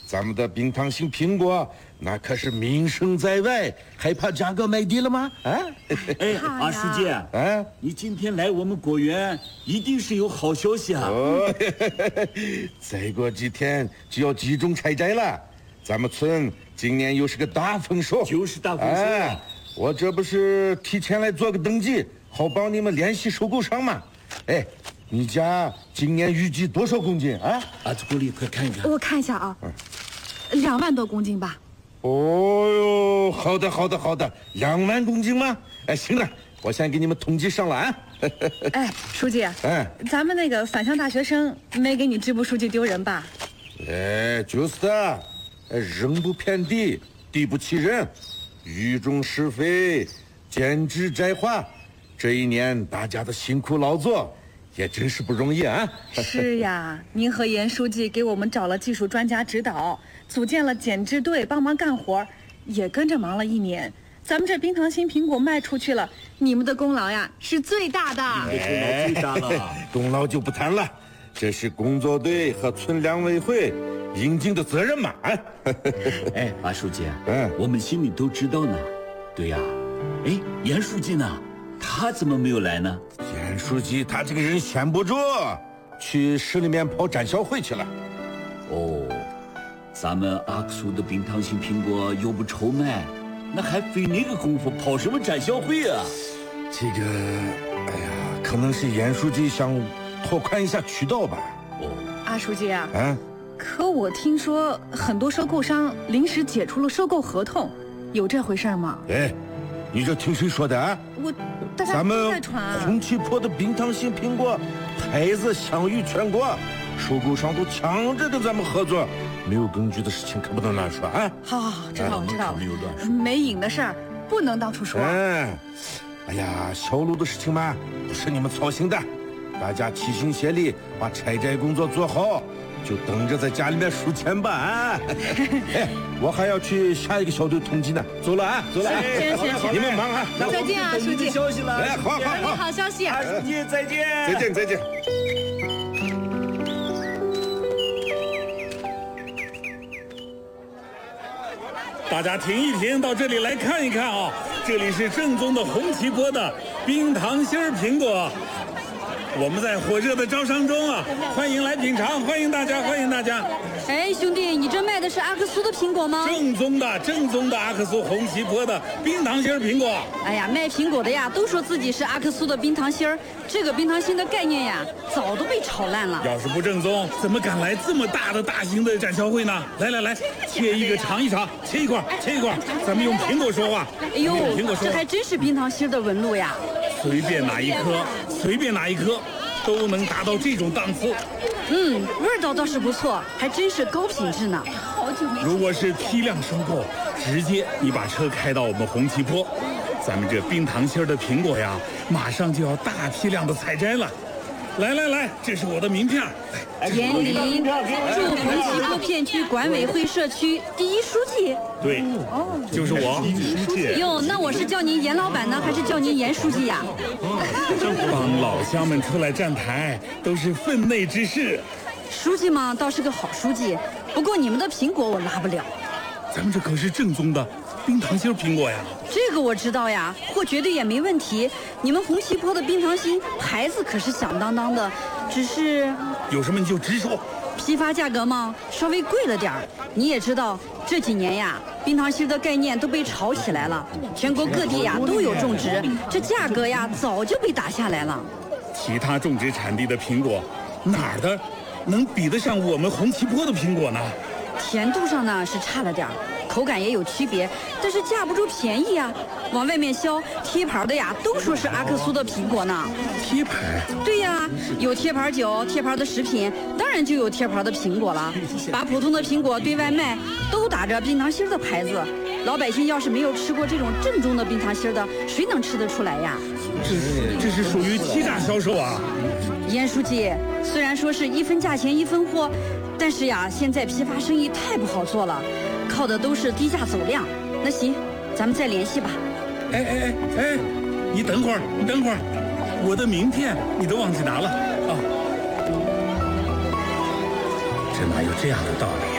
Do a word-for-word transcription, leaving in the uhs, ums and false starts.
咱们的冰糖型苹果那可是名声在外，还怕价格卖低了吗？啊！ 哎，阿书记，啊，你今天来我们果园，一定是有好消息啊！ 哦，再过几天就要集中采摘了，咱们村今年又是个大丰收， 就是大丰收。哎， 我这不是提前来做个登记，好帮你们联系收购商吗？哎。你家今年预计多少公斤啊？ 阿祖国里，快看一看。 我看一下啊，嗯，两万多公斤吧。 哦哟，好的好的好的，两万公斤吗？哎，行了，我先给你们统计上了啊。 哎，书记，哎，咱们那个返乡大学生没给你支部书记丢人吧？ 哎，就是的，人不偏地，地不欺人，雨中施肥，减脂摘化，这一年大家的辛苦劳作。也真是不容易啊！ 是呀，您和严书记给我们找了技术专家指导，组建了减脂队帮忙干活，也跟着忙了一年。咱们这冰糖型苹果卖出去了，你们的功劳呀是最大的。 你的功劳最大了， 功劳就不谈了，这是工作队和村两委会应尽的责任嘛！啊， 哎，阿书记，嗯，我们心里都知道呢。对呀，哎，严书记呢？他怎么没有来呢？ 严书记他这个人闲不住，去市里面跑展销会去了。 哦，咱们阿克苏的冰糖型苹果又不愁卖，那还费那个功夫跑什么展销会啊？ 这个，哎呀，可能是严书记想拓宽一下渠道吧。 哦，阿书记啊，啊，可我听说很多收购商临时解除了收购合同，有这回事吗？ 哎。你这听谁说的啊？ 我，大家咱们在传啊。 红旗坡的冰糖型苹果牌子享誉全国，收购商都抢着跟咱们合作，没有根据的事情可不能乱说啊！ 好好好，知道了知道了， 没有乱说， 没影的事儿不能到处说。 嗯，哎呀，销路的事情嘛，不是你们操心的，大家齐心协力把采摘工作做好。就等着在家里面数钱吧啊！哎，我还要去下一个小队统计呢，走了啊，走了啊！ 行行行， 你们忙啊！ 再见啊，书记。 消息了， 哎，好好好， 好消息， 二书记再见， 再见再见。 大家停一停，到这里来看一看啊，这里是正宗的红旗坡的冰糖心儿苹果。我们在火热的招商中啊，欢迎来品尝，欢迎大家，欢迎大家。 哎，兄弟，你这卖的是阿克苏的苹果吗？ 正宗的，正宗的阿克苏红旗坡的冰糖心儿苹果。 哎呀，卖苹果的呀，都说自己是阿克苏的冰糖心儿，这个冰糖心的概念呀，早都被炒烂了。 要是不正宗，怎么敢来这么大的大型的展销会呢？来来来，切一个尝一尝，切一块，切一块，咱们用苹果说话。 哎呦，这还真是冰糖心的纹路呀！ 随便哪一颗，随便哪一颗，都能达到这种档次。 嗯，味道倒是不错，还真是高品质呢。 如果是批量收购，直接你把车开到我们红旗坡，咱们这冰糖心儿的苹果呀，马上就要大批量的采摘了。来来来，这是我的名片。 严林，驻红旗坡片区管委会社区第一书记。 对，哦，就是我。 书记。哟，那我是叫您严老板呢，还是叫您严书记呀？ 帮老乡们出来站台，都是分内之事。 书记嘛，倒是个好书记，不过你们的苹果我拉不了。 咱们这可是正宗的冰糖心苹果呀。 这个我知道呀，货绝对也没问题。你们红旗坡的冰糖心牌子可是响当当的，只是有什么你就直说。 批发价格嘛，稍微贵了点儿。你也知道，这几年呀，冰糖心的概念都被炒起来了，全国各地呀都有种植，这价格呀早就被打下来了。 其他种植产地的苹果，哪儿的能比得上我们红旗坡的苹果呢？ 甜度上呢是差了点儿，口感也有区别，但是架不住便宜啊。往外面销贴牌的呀，都说是阿克苏的苹果呢。 贴牌？ 对呀，有贴牌酒、贴牌的食品，当然就有贴牌的苹果了。把普通的苹果对外卖，都打着冰糖心的牌子。老百姓要是没有吃过这种正宗的冰糖心的，谁能吃得出来呀？ 这这是属于欺诈销售啊！ 严书记，虽然说是一分价钱一分货，但是呀，现在批发生意太不好做了，靠的都是低价走量。那行，咱们再联系吧。 哎哎哎哎，你等会儿，你等会儿，我的名片你都忘记拿了啊！这哪有这样的道理？